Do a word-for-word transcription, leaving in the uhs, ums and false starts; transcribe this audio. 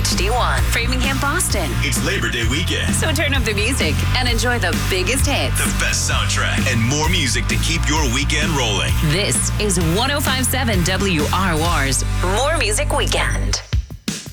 H D one. Framingham, Boston. It's Labor Day weekend. So turn up the music and enjoy the biggest hits. The best soundtrack and more music to keep your weekend rolling. This is one oh five point seven W R R's More Music Weekend.